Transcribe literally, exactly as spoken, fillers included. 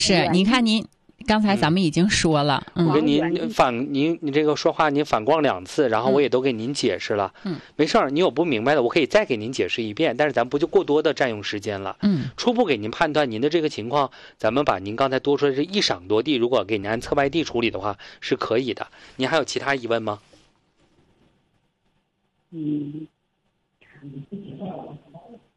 是，你看您刚才咱们已经说了，嗯， 我跟您反您你这个说话您反光两次，然后我也都给您解释了， 嗯， 没事儿，你有不明白的，我可以再给您解释一遍，但是咱不就过多的占用时间了， 嗯， 初步给您判断您的这个情况，咱们把您刚才多说的这一晌多地，如果给您按侧外地处理的话是可以的。您还有其他疑问吗？ 嗯。